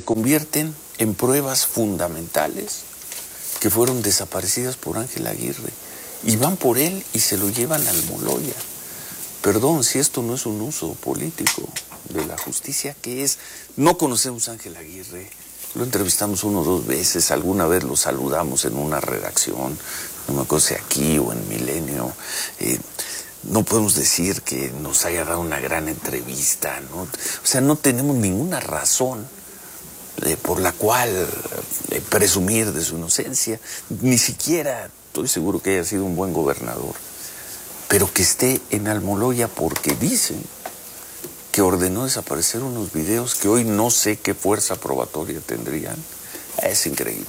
convierten en pruebas fundamentales que fueron desaparecidas por Ángel Aguirre. Y van por él y se lo llevan al Moloya. Perdón, si esto no es un uso político de la justicia, ¿qué es? No conocemos a Ángel Aguirre, lo entrevistamos 1 o 2 veces, alguna vez lo saludamos en una redacción, no me acuerdo si aquí o en Milenio. No podemos decir que nos haya dado una gran entrevista, ¿no? O sea, no tenemos ninguna razón por la cual presumir de su inocencia, ni siquiera estoy seguro que haya sido un buen gobernador, pero que esté en Almoloya porque dicen que ordenó desaparecer unos videos que hoy no sé qué fuerza probatoria tendrían. Es increíble,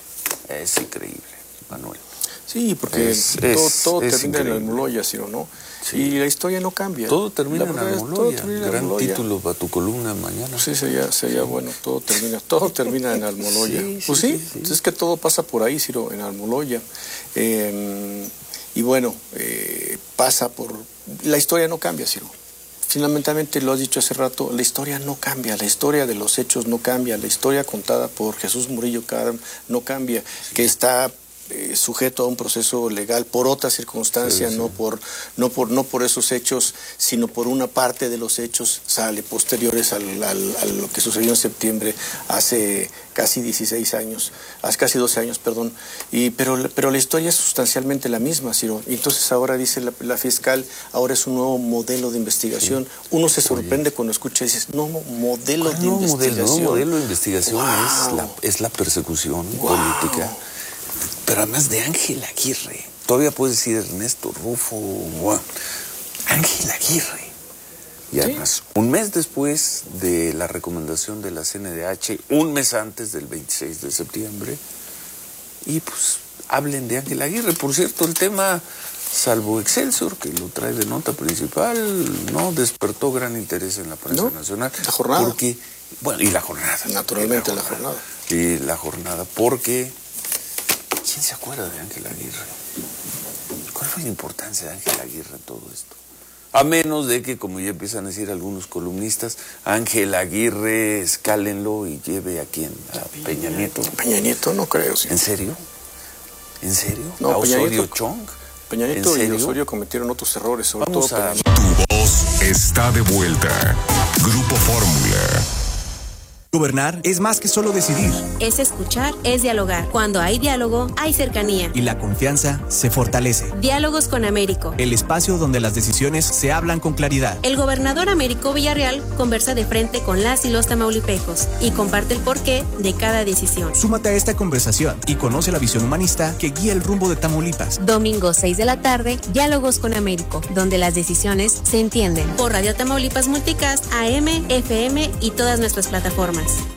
Manuel. Sí, porque todo termina en Almoloya, ¿sí o no? Sí. Y la historia no cambia. Todo termina en Almoloya. Gran título para tu columna mañana. Sí, sería bueno. Todo termina en Almoloya. Sí, pues sí, es que todo pasa por ahí, Ciro, en Almoloya. Y bueno, pasa por... La historia no cambia, Ciro. Finalmente, lo has dicho hace rato, la historia no cambia, la historia de los hechos no cambia, la historia contada por Jesús Murillo Karam no cambia, que está sujeto a un proceso legal por otra circunstancia, sí. no por esos hechos, sino por una parte de los hechos posteriores a lo que sucedió en septiembre hace casi 16 años, hace casi 12 años, perdón, pero la historia es sustancialmente la misma, Ciro. Entonces ahora dice la fiscal, ahora es un nuevo modelo de investigación. Sí. Uno se sorprende cuando escucha y dices, no, modelo de investigación. No, modelo de investigación es la persecución política. Pero además de Ángel Aguirre, todavía puedes decir Ernesto Rufo, Ángel Aguirre. Y además, un mes después de la recomendación de la CNDH, un mes antes del 26 de septiembre, y pues hablen de Ángel Aguirre. Por cierto, el tema, salvo Excelsior, que lo trae de nota principal, no despertó gran interés en la prensa nacional. La jornada. Porque, y la jornada. Naturalmente la jornada. Y la jornada, porque... ¿Quién se acuerda de Ángel Aguirre? ¿Cuál fue la importancia de Ángel Aguirre en todo esto? A menos de que, como ya empiezan a decir algunos columnistas, Ángel Aguirre, escálenlo y lleve a quién, a Peña Nieto. Peña Nieto no creo, sí. ¿En serio? ¿En serio? No, ¿A Osorio Chong? Peña Nieto y Osorio cometieron otros errores, sobre todo. Tu voz está de vuelta. Grupo Fórmula. Gobernar es más que solo decidir. Es escuchar, es dialogar. Cuando hay diálogo, hay cercanía. Y la confianza se fortalece. Diálogos con Américo. El espacio donde las decisiones se hablan con claridad. El gobernador Américo Villarreal conversa de frente con las y los tamaulipecos y comparte el porqué de cada decisión. Súmate a esta conversación y conoce la visión humanista que guía el rumbo de Tamaulipas. Domingo 6 de la tarde, Diálogos con Américo, donde las decisiones se entienden. Por Radio Tamaulipas Multicast, AM, FM y todas nuestras plataformas.